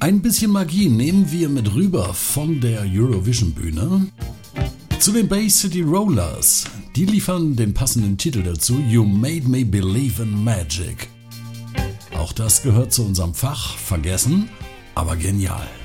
Ein bisschen Magie nehmen wir mit rüber von der Eurovision-Bühne zu den Bay City Rollers. Die liefern den passenden Titel dazu, You Made Me Believe in Magic. Auch das gehört zu unserem Fach, vergessen, aber genial.